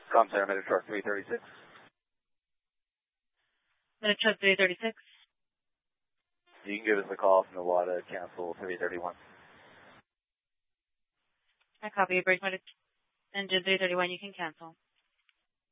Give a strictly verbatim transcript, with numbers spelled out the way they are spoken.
Comcenter, Metatruck three thirty-six. Metatruck three thirty-six. You can give us a call from the W A D A, cancel three thirty-one. I copy. Bridge Motor Engine three thirty-one, you can cancel.